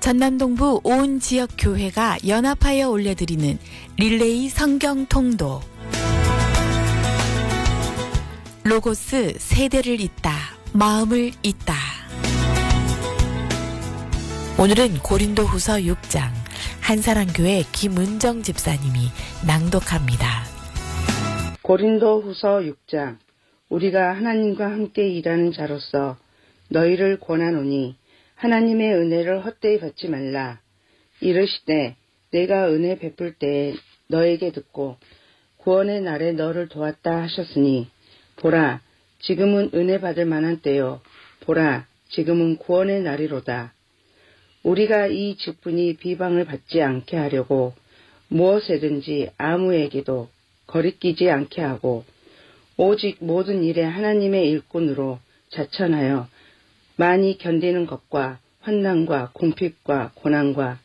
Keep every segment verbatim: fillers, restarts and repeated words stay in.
전남동부 온 지역 교회가 연합하여 올려드리는 릴레이 성경 통도. 로고스 세대를 잇다, 마음을 잇다. 오늘은 고린도후서 육 장 한사랑교회 김은정 집사님이 낭독합니다. 고린도후서 육 장. 우리가 하나님과 함께 일하는 자로서 너희를 권하노니 하나님의 은혜를 헛되이 받지 말라. 이르시되 내가 은혜 베풀 때에 너에게 듣고 구원의 날에 너를 도왔다 하셨으니 보라 지금은 은혜 받을 만한 때요 보라 지금은 구원의 날이로다. 우리가 이 직분이 비방을 받지 않게 하려고 무엇에든지 아무에게도 거리끼지 않게 하고 오직 모든 일에 하나님의 일꾼으로 자천하여 많이 견디는 것과 환난과 공핍과 고난과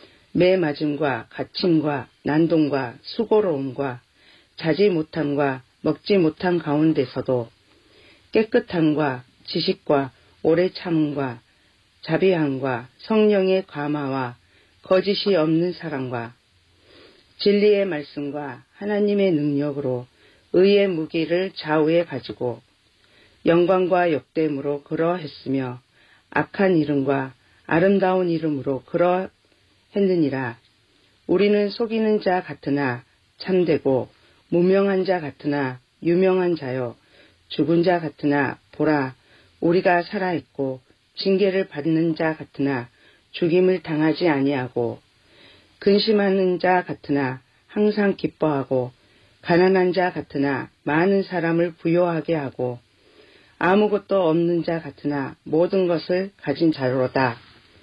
매맞음과 갇힘과 난동과 수고로움과 자지 못함과 먹지 못한 가운데서도 깨끗함과 지식과 오래 참음과 자비함과 성령의 감화와 거짓이 없는 사랑과 진리의 말씀과 하나님의 능력으로 의의 무기를 좌우에 가지고 영광과 역됨으로 그러했으며 악한 이름과 아름다운 이름으로 그러했느니라. 우리는 속이는 자 같으나 참되고 무명한 자 같으나 유명한 자요 죽은 자 같으나 보라 우리가 살아있고 징계를 받는 자 같으나 죽임을 당하지 아니하고 근심하는 자 같으나 항상 기뻐하고 가난한 자 같으나 많은 사람을 부요하게 하고 아무것도 없는 자 같으나 모든 것을 가진 자로다.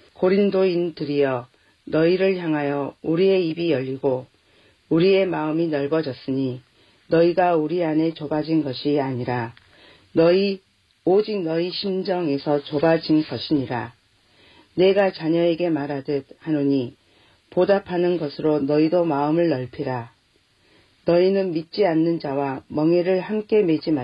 고린도인들이여 너희를 향하여 우리의 입이 열리고 우리의 마음이 넓어졌으니 너희가 우리 안에 좁아진 것이 아니라 너희 오직 너희 심정에서 좁아진 것이니라. 내가 자녀에게 말하듯 하노니 보답하는 것으로 너희도 마음을 넓히라. 너희는 믿지 않는 자와 멍에를 함께 매지 말라.